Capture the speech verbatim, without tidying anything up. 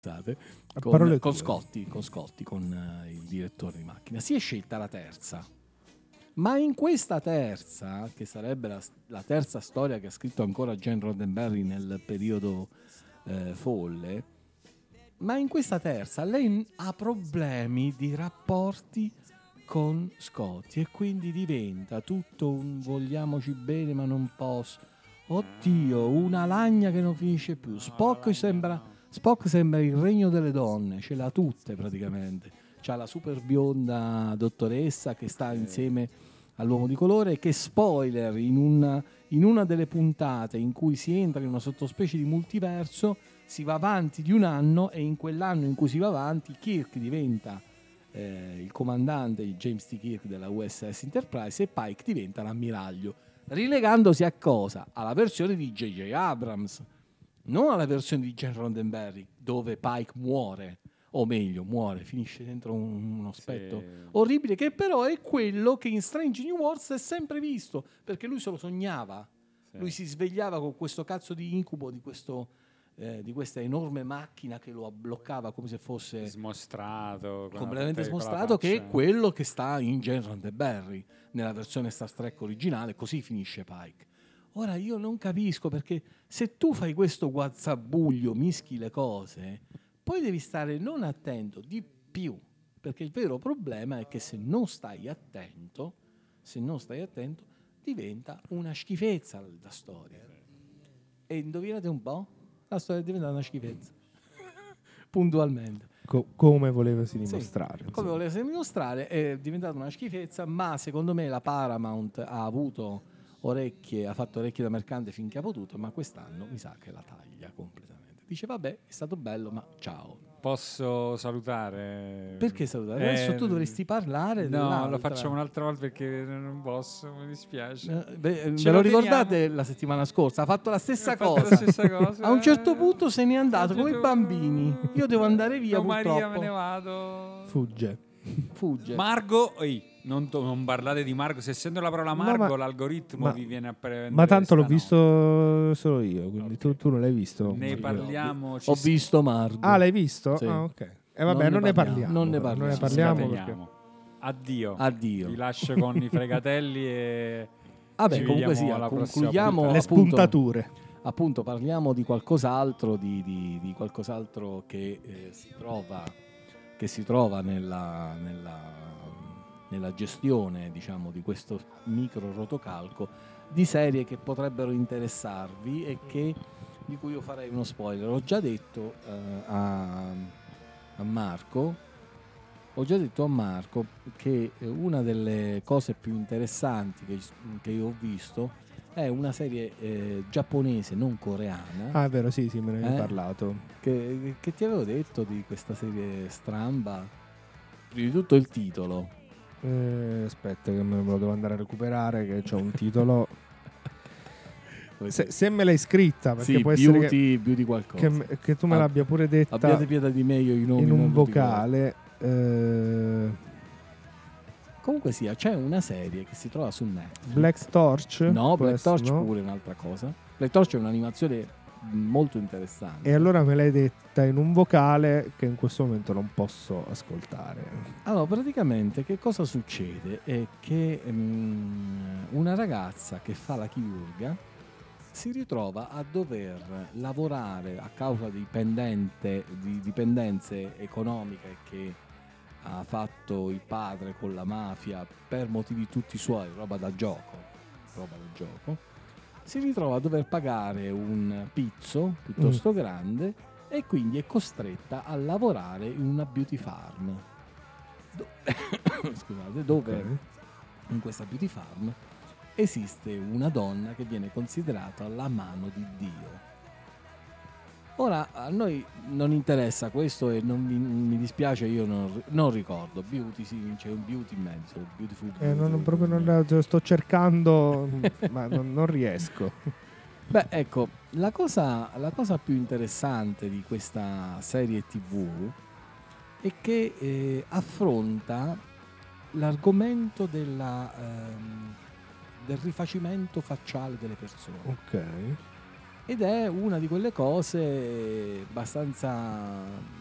con, con Scotti, con Scotti, con uh, il direttore di macchina. Si è scelta la terza, ma in questa terza, che sarebbe la, la terza storia che ha scritto ancora Gene Roddenberry nel periodo eh, folle, ma in questa terza lei ha problemi di rapporti con Scotti e quindi diventa tutto un vogliamoci bene ma non posso, oddio, una lagna che non finisce più. Spock sembra, Spock sembra il regno delle donne, ce l'ha tutte praticamente. C'ha la super bionda dottoressa che sta insieme all'uomo di colore, che spoiler in una, in una delle puntate in cui si entra in una sottospecie di multiverso, si va avanti di un anno e in quell'anno in cui si va avanti Kirk diventa eh, il comandante James T. Kirk della U S S Enterprise e Pike diventa l'ammiraglio, rilegandosi a cosa? Alla versione di J J Abrams, non alla versione di Gene Roddenberry dove Pike muore, o meglio muore, finisce dentro un, uno aspetto sì. orribile, che però è quello che in Strange New Worlds è sempre visto, perché lui se lo sognava, sì. lui si svegliava con questo cazzo di incubo di questo eh, di questa enorme macchina che lo bloccava come se fosse smostrato, completamente smostrato, che è quello che sta in Gene Roddenberry nella versione Star Trek originale. Così finisce Pike. Ora io non capisco, perché se tu fai questo guazzabuglio, mischi le cose, poi devi stare non attento di più, perché il vero problema è che se non stai attento, se non stai attento, diventa una schifezza la storia. E indovinate un po'? La storia è diventata una schifezza. Puntualmente. Co- come volevasi dimostrare. Sì, come volevasi dimostrare, è diventata una schifezza, ma secondo me la Paramount ha avuto orecchie, ha fatto orecchie da mercante finché ha potuto, ma quest'anno mi sa che la taglia completamente. Dice vabbè, è stato bello, ma ciao. Posso salutare? Perché salutare? Adesso eh, tu dovresti parlare. No, lo facciamo un'altra volta perché non posso, mi dispiace. Eh, beh, ve lo ricordate la settimana scorsa? Ha fatto la stessa cosa. La stessa cosa. A un certo punto se n'è andato come i bambini. Io devo andare via, no, purtroppo. Maria, me ne vado. Fugge. Fugge. Margo, ehi, non, to- non parlate di Margo. Se essendo la parola Margo, no, ma, l'algoritmo ma, vi viene a prendere. Ma tanto l'ho stanotte. visto solo io, quindi okay. tu, tu non l'hai visto. Ne parliamo. Ho visto Margo. Ah, l'hai visto? Sì. Ah, ok. E eh, vabbè, non, non ne parliamo. parliamo. Non ne parliamo. Non ne parliamo perché... Addio. Addio. Vi lascio con i fregatelli e vabbè, comunque sia, concludiamo le spuntature. Appunto, appunto parliamo di qualcos'altro di, di, di qualcos'altro che eh, si trova che si trova nella, nella, nella gestione, diciamo, di questo micro rotocalco di serie che potrebbero interessarvi e che di cui io farei uno spoiler. Ho già detto eh, a, a Marco ho già detto a Marco che una delle cose più interessanti che, che io ho visto è una serie eh, giapponese, non coreana. Ah, è vero, sì, sì, me ne hai eh, parlato. Che, che ti avevo detto di questa serie stramba. Prima di tutto il titolo. Eh, aspetta che me lo devo andare a recuperare, che c'ho un titolo... Se, se me l'hai scritta, perché sì, può beauty, essere che, beauty qualcosa. Che, che tu me l'abbia pure detta. Abbiate pietà di me, io i nomi in un vocale. Eh... Comunque sia, c'è una serie che si trova su Netflix. Black Torch? No, Black essere, Torch no? pure è un'altra cosa. Black Torch è un'animazione molto interessante. E allora me l'hai detta in un vocale che in questo momento non posso ascoltare. Allora, praticamente che cosa succede? È che um, una ragazza che fa la chirurga si ritrova a dover lavorare a causa di, pendente, di dipendenze economiche che ha fatto il padre con la mafia per motivi tutti suoi, roba da gioco, roba da gioco. Si ritrova a dover pagare un pizzo piuttosto mm. grande e quindi è costretta a lavorare in una beauty farm. Do- Scusate, dove okay. in questa beauty farm esiste una donna che viene considerata la mano di Dio. Ora, a noi non interessa questo e non mi, mi dispiace, io non, non ricordo. Beauty, sì, c'è un beauty in mezzo. Beautiful beauty, eh, non, proprio non, sto cercando, ma non, non riesco. Beh, ecco, la cosa, la cosa più interessante di questa serie tivù è che eh, affronta l'argomento della, ehm, del rifacimento facciale delle persone. Ok. ed è una di quelle cose abbastanza